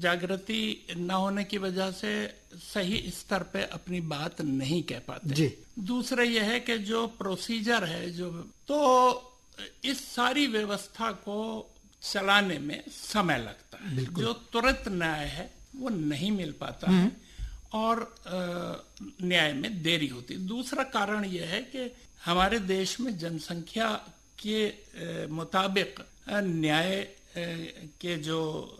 जागृति न होने की वजह से सही स्तर पे अपनी बात नहीं कह पाते जी। दूसरा यह है कि जो प्रोसीजर है तो इस सारी व्यवस्था को चलाने में समय लगता है। जो तुरंत न्याय है वो नहीं मिल पाता है और न्याय में देरी होती है। दूसरा कारण यह है कि हमारे देश में जनसंख्या के मुताबिक न्याय के जो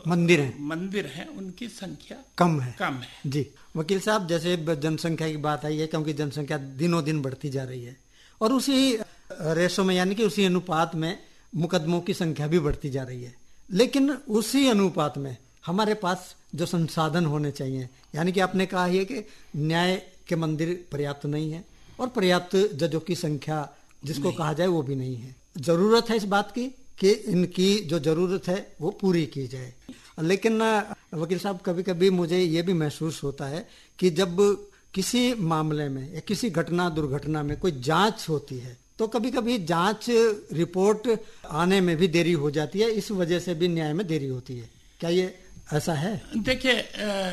मंदिर हैं उनकी संख्या कम है। जी वकील साहब, जैसे जनसंख्या की बात आई है, क्योंकि जनसंख्या दिनों दिन बढ़ती जा रही है और उसी रेशो में यानी कि उसी अनुपात में मुकदमों की संख्या भी बढ़ती जा रही है, लेकिन उसी अनुपात में हमारे पास जो संसाधन होने चाहिए, यानी कि आपने कहा है कि न्याय के मंदिर पर्याप्त नहीं है और पर्याप्त जजों की संख्या जिसको कहा जाए वो भी नहीं है। जरूरत है इस बात की कि इनकी जो जरूरत है वो पूरी की जाए। लेकिन वकील साहब, कभी कभी मुझे ये भी महसूस होता है कि जब किसी मामले में या किसी दुर्घटना में कोई जांच होती है तो कभी कभी जांच रिपोर्ट आने में भी देरी हो जाती है, इस वजह से भी न्याय में देरी होती है। क्या ये ऐसा है? देखिए,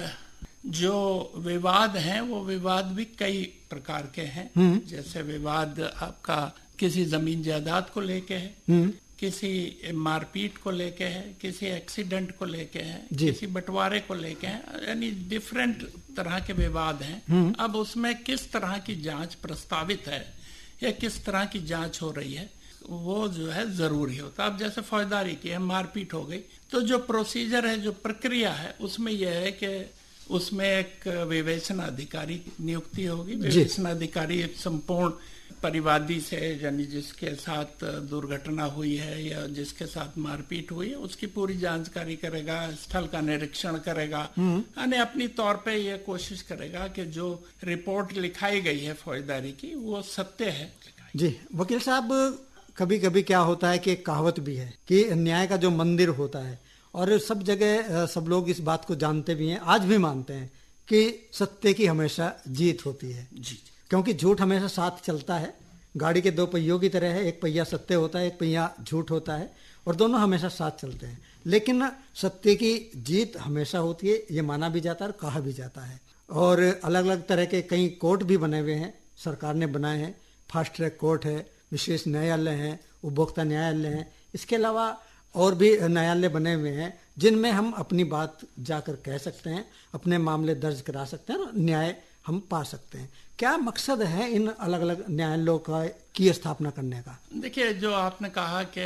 जो विवाद हैं वो विवाद भी कई प्रकार के हैं। जैसे विवाद आपका किसी जमीन जायदाद को लेके है, किसी मारपीट को लेके है, किसी एक्सीडेंट को लेके है, किसी बंटवारे को लेके है, यानी डिफरेंट तरह के विवाद हैं। अब उसमें किस तरह की जांच प्रस्तावित है या किस तरह की जांच हो रही है वो जो है जरूरी होता है। अब जैसे फौजदारी की है, मारपीट हो गई, तो जो प्रोसीजर है, जो प्रक्रिया है, उसमें यह है कि उसमें एक विवेचना अधिकारी नियुक्ति होगी। विवेचना अधिकारी संपूर्ण परिवादी से, यानी जिसके साथ दुर्घटना हुई है या जिसके साथ मारपीट हुई है, उसकी पूरी जानकारी करेगा, स्थल का निरीक्षण करेगा, यानी अपनी तौर पे ये कोशिश करेगा कि जो रिपोर्ट लिखाई गई है फौजदारी की वो सत्य है। जी वकील साहब, कभी कभी क्या होता है कि कहावत भी है कि न्याय का जो मंदिर होता है, और सब जगह सब लोग इस बात को जानते भी हैं, आज भी मानते हैं कि सत्य की हमेशा जीत होती है। जी। क्योंकि झूठ हमेशा साथ चलता है, गाड़ी के दो पहियों की तरह है, एक पहिया सत्य होता है, एक पहिया झूठ होता है, और दोनों हमेशा साथ चलते हैं। लेकिन सत्य की जीत हमेशा होती है, ये माना भी जाता है और कहा भी जाता है। और अलग अलग तरह के कई कोर्ट भी बने हुए हैं, सरकार ने बनाए हैं। फास्ट ट्रैक कोर्ट है, विशेष न्यायालय है, उपभोक्ता न्यायालय है, इसके अलावा और भी न्यायालय बने हुए हैं जिनमें हम अपनी बात जाकर कह सकते हैं, अपने मामले दर्ज करा सकते हैं, न्याय हम पा सकते हैं। क्या मकसद है इन अलग अलग न्यायालयों की स्थापना करने का? देखिए, जो आपने कहा कि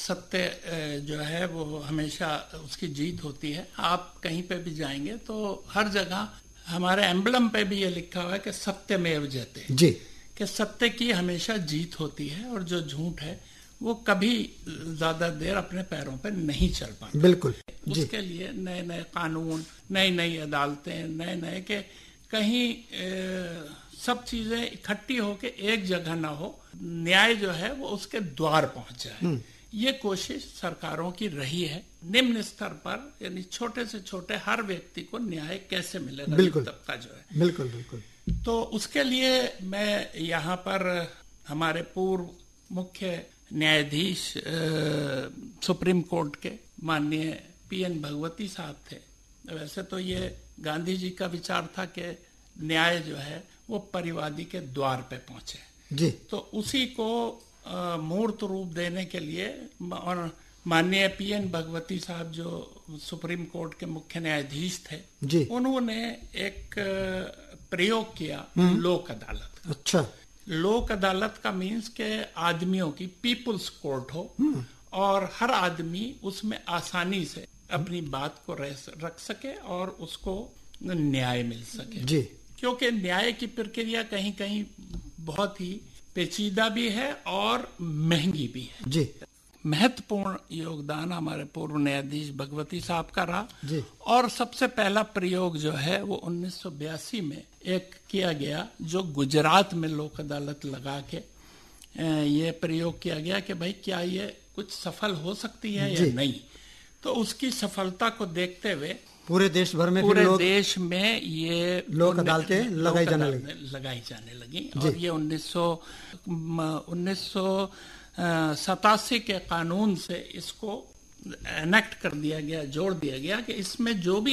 सत्य जो है वो हमेशा उसकी जीत होती है। आप कहीं पे भी जाएंगे तो हर जगह हमारे एम्बलम पे भी ये लिखा हुआ है कि सत्यमेव जयते, जी, कि सत्य की हमेशा जीत होती है और जो झूठ है वो कभी ज्यादा देर अपने पैरों पे नहीं चल पाता। बिल्कुल। उसके लिए नए नए कानून, नई नई अदालतें, नए नए के कहीं सब चीजें इकट्ठी होके एक जगह ना हो, न्याय जो है वो उसके द्वार पहुंच जाए, ये कोशिश सरकारों की रही है। निम्न स्तर पर, यानी छोटे से छोटे हर व्यक्ति को न्याय कैसे मिलेगा, बिल्कुल तबका जो है। बिल्कुल बिल्कुल। तो उसके लिए मैं यहाँ पर हमारे पूर्व मुख्य न्यायाधीश सुप्रीम कोर्ट के माननीय पीएन भगवती साहब थे। वैसे तो ये गांधी जी का विचार था कि न्याय जो है वो परिवादी के द्वार पे पहुंचे जी, तो उसी को मूर्त रूप देने के लिए और माननीय पीएन भगवती साहब जो सुप्रीम कोर्ट के मुख्य न्यायाधीश थे जी, उन्होंने एक प्रयोग किया, लोक अदालत। अच्छा। लोक अदालत का मीन्स के आदमियों की पीपुल्स कोर्ट हो और हर आदमी उसमें आसानी से अपनी बात को रख सके और उसको न्याय मिल सके जी, क्योंकि न्याय की प्रक्रिया कहीं कहीं बहुत ही पेचीदा भी है और महंगी भी है जी। महत्वपूर्ण योगदान हमारे पूर्व न्यायाधीश भगवती साहब का रहा जी। और सबसे पहला प्रयोग जो है वो 1982 में एक किया गया, जो गुजरात में लोक अदालत लगा के ये प्रयोग किया गया कि भाई क्या ये कुछ सफल हो सकती है या नहीं। तो उसकी सफलता को देखते हुए पूरे देश भर में, पूरे देश में ये लोक अदालतें लगाई जाने लगी और ये 1987 के कानून से इसको एनेक्ट कर दिया गया, जोड़ दिया गया कि इसमें जो भी